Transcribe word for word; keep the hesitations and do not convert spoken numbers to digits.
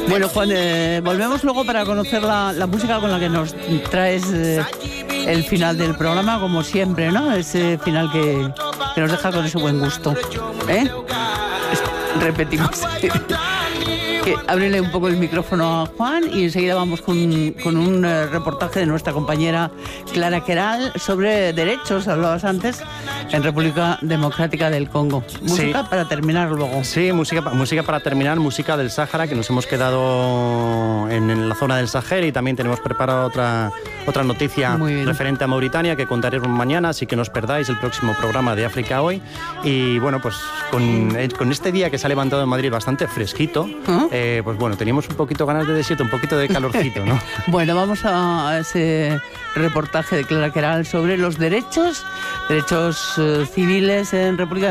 Bueno, Juan, eh, volvemos luego para conocer la, la música con la que nos traes eh, el final del programa, como siempre, ¿no? Ese final que, que nos deja con ese buen gusto. ¿Eh? Repetimos. Que ábrele un poco el micrófono a Juan y enseguida vamos con, con un eh, reportaje de nuestra compañera Clara Queral sobre derechos, hablabas antes, en República Democrática del Congo. Música sí. Para terminar luego. Sí, música, música para terminar, música del Sáhara, que nos hemos quedado en, en la zona del Sahel, y también tenemos preparada otra, otra noticia referente a Mauritania que contaremos mañana, así que no os perdáis el próximo programa de África Hoy. Y bueno, pues con, con este día que se ha levantado en Madrid bastante fresquito, ¿ah? eh, pues bueno, teníamos un poquito ganas de desierto, un poquito de calorcito, ¿no? Bueno, vamos a ese reportaje de Clara Queral sobre los derechos, derechos eh, civiles en República